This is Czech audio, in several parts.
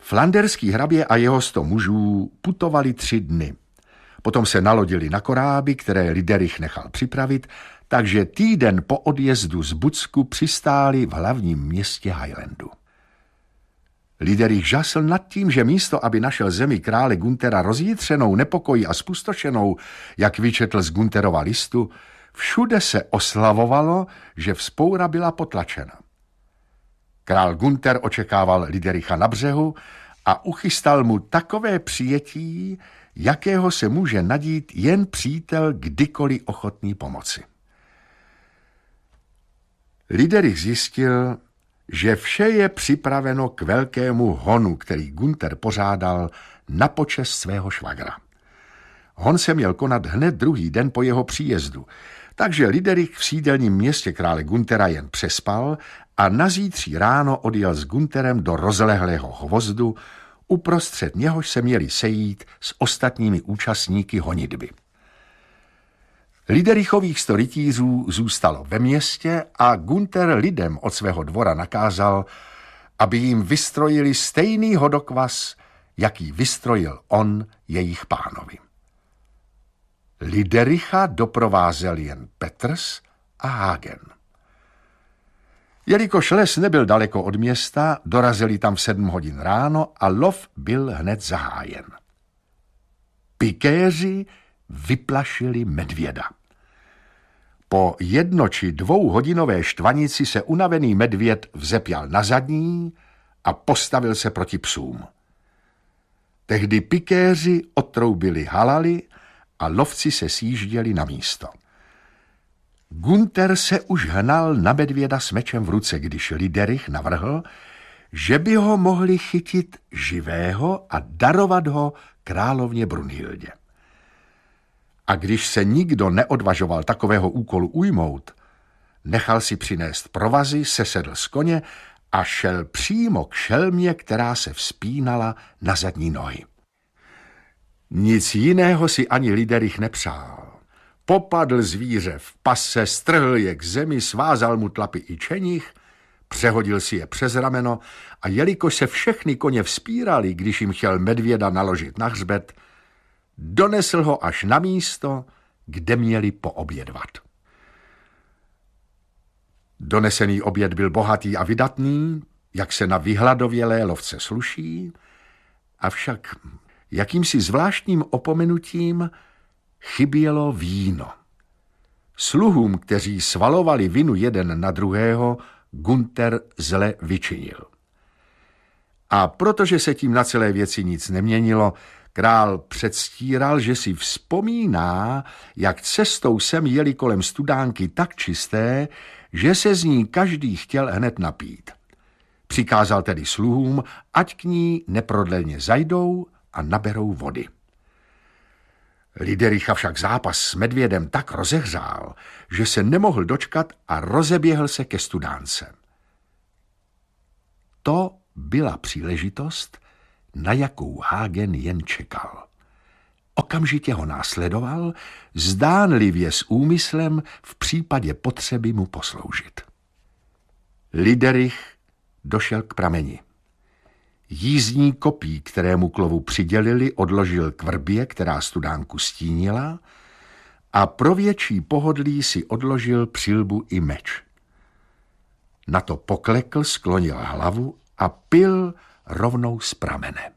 Flanderský hrabě a jeho 100 mužů putovali 3 dny. Potom se nalodili na koráby, které Liderich nechal připravit, takže týden po odjezdu z Bucku přistáli v hlavním městě Highlandu. Liderich žasl nad tím, že místo, aby našel zemi krále Guntera rozjitřenou, nepokojí a spustošenou, jak vyčetl z Gunterova listu, všude se oslavovalo, že vzpoura byla potlačena. Král Gunter očekával Lidericha na břehu a uchystal mu takové přijetí, jakého se může nadít jen přítel kdykoliv ochotný pomoci. Liderich zjistil, že vše je připraveno k velkému honu, který Gunter pořádal na počest svého švagra. Hon se měl konat hned druhý den po jeho příjezdu, takže Liderich v sídelním městě krále Guntera jen přespal a nazítří ráno odjel s Gunterem do rozlehlého hvozdu, uprostřed něhož se měli sejít s ostatními účastníky honitby. Liderichových 100 rytířů zůstalo ve městě a Gunter lidem od svého dvora nakázal, aby jim vystrojili stejný hodokvas, jaký vystrojil on jejich pánovi. Lidericha doprovázel jen Petrus a Hagen. Jelikož les nebyl daleko od města, dorazili tam v 7 hodin ráno a lov byl hned zahájen. Pikéři vyplašili medvěda. Po 1 či 2 hodinové štvanici se unavený medvěd vzepěl na zadní a postavil se proti psům. Tehdy pikéři otroubili halali a lovci se sjížděli na místo. Gunter se už hnal na medvěda s mečem v ruce, když Liderich navrhl, že by ho mohli chytit živého a darovat ho královně Brunhildě. A když se nikdo neodvažoval takového úkolu ujmout, nechal si přinést provazy, sesedl z koně a šel přímo k šelmě, která se vzpínala na zadní nohy. Nic jiného si ani Liderich nepřál. Popadl zvíře v pase, strhl je k zemi, svázal mu tlapy i čenich, přehodil si je přes rameno a jelikož se všechny koně vzpírali, když jim chtěl medvěda naložit na hřbet, donesl ho až na místo, kde měli poobědvat. Donesený oběd byl bohatý a vydatný, jak se na vyhladovělé lovce sluší, avšak jakýmsi zvláštním opomenutím chybělo víno. Sluhům, kteří svalovali vinu jeden na druhého, Gunter zle vyčinil. A protože se tím na celé věci nic neměnilo, král předstíral, že si vzpomíná, jak cestou sem jeli kolem studánky tak čisté, že se z ní každý chtěl hned napít. Přikázal tedy sluhům, ať k ní neprodleně zajdou a naberou vody. Lidericha však zápas s medvědem tak rozehřál, že se nemohl dočkat a rozeběhl se ke studánce. To byla příležitost, na jakou Hagen jen čekal. Okamžitě ho následoval, zdánlivě s úmyslem v případě potřeby mu posloužit. Liderich došel k prameni. Jízdní kopí, kterému k lovu přidělili, odložil k vrbě, která studánku stínila, a pro větší pohodlí si odložil přilbu i meč. Na to poklekl, sklonil hlavu a pil rovnou z pramene.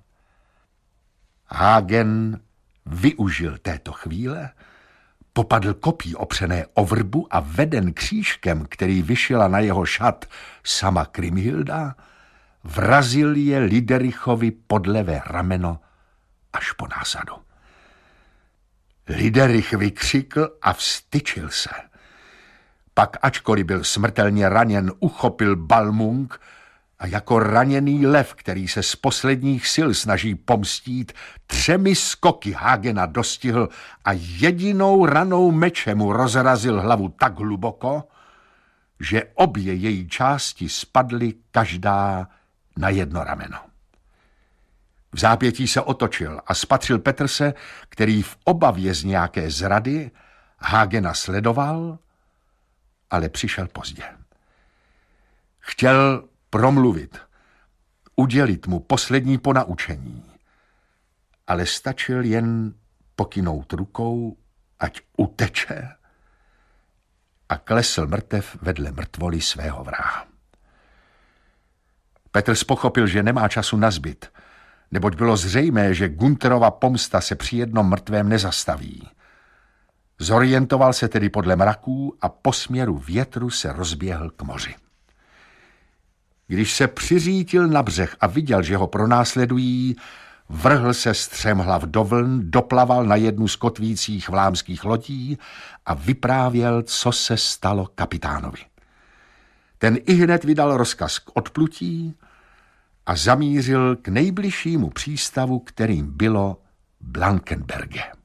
Hagen využil této chvíle, popadl kopí opřené o vrbu a veden křížkem, který vyšila na jeho šat sama Krimhilda, vrazil je Liderichovi pod levé rameno až po násadu. Liderich vykřikl a vztyčil se. Pak, ačkoliv byl smrtelně raněn, uchopil balmung a jako raněný lev, který se z posledních sil snaží pomstít, 3 skoky Hagena dostihl a jedinou ranou mečem mu rozrazil hlavu tak hluboko, že obě její části spadly každá na jedno rameno. V zápětí se otočil a spatřil Petrse, který v obavě z nějaké zrady Hagena sledoval, ale přišel pozdě. Chtěl promluvit, udělit mu poslední ponaučení. Ale stačil jen pokynout rukou, ať uteče, a klesl mrtev vedle mrtvoly svého vraha. Petr pochopil, že nemá času na zbyt, neboť bylo zřejmé, že Gunterova pomsta se při jednom mrtvém nezastaví. Zorientoval se tedy podle mraků a po směru větru se rozběhl k moři. Když se přiřítil na břeh a viděl, že ho pronásledují, vrhl se střemhlav do vln, doplaval na jednu z kotvících vlámských lodí a vyprávěl, co se stalo kapitánovi. Ten ihned vydal rozkaz k odplutí a zamířil k nejbližšímu přístavu, kterým bylo Blankenberge.